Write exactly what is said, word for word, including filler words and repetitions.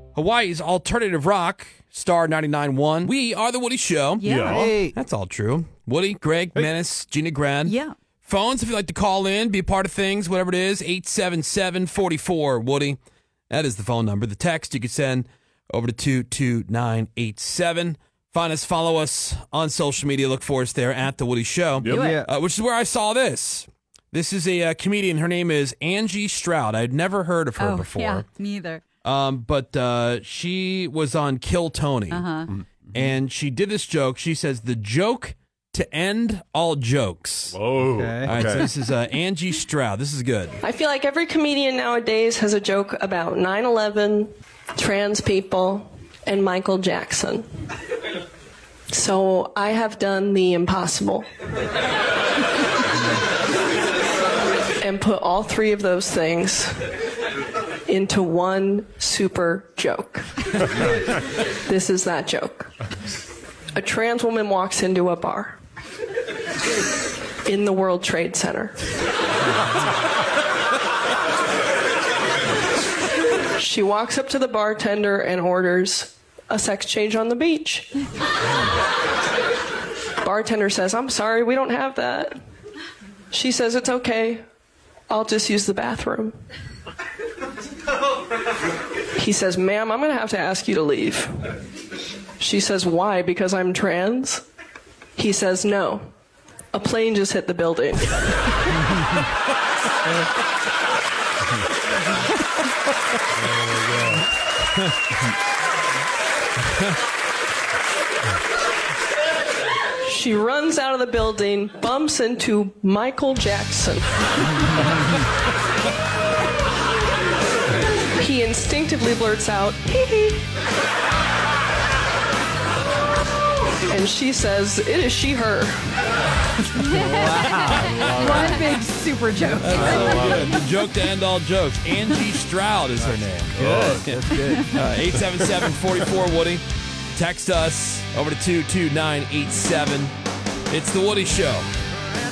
Hawaii's alternative rock, Star ninety-nine point one. We are The Woody Show. Yeah. Yeah. Hey. That's all true. Woody, Greg, Menace, Gina Grad. Yeah. Phones, if you'd like to call in, be a part of things, whatever it is, eight seven seven, four four, Woody. That is the phone number. The text you can send over to two two nine eight seven. Find us, follow us on social media. Look for us there at The Woody Show, Yep. Do it. Yeah. uh, which is where I saw this. This is a uh, comedian. Her name is Angie Stroud. I'd never heard of her Oh, before. yeah. Me either. Um, but uh, she was on Kill Tony, Uh-huh. and she did this joke. She says, the joke to end all jokes. Whoa. Okay. All right, so this is uh, Angie Stroud. This is good. I feel like every comedian nowadays has a joke about nine eleven, trans people, and Michael Jackson. So I have done the impossible. And put all three of those things into one super joke. This is that joke. A trans woman walks into a bar in the World Trade Center. She walks up to the bartender and orders a sex change on the beach. Bartender says, "I'm sorry, we don't have that." She says, "It's okay. I'll just use the bathroom." He says, "Ma'am, I'm going to have to ask you to leave." She says, "Why? Because I'm trans?" He says, "No. A plane just hit the building." She runs out of the building, bumps into Michael Jackson. He instinctively blurts out, "Hee hee." And she says, "It is she, her." One big super joke. The joke to end all jokes. Angie Stroud is her name. Good. That's good. Uh, eight seven seven, four four, Woody. Text us over to two two nine eight seven. It's The Woody Show.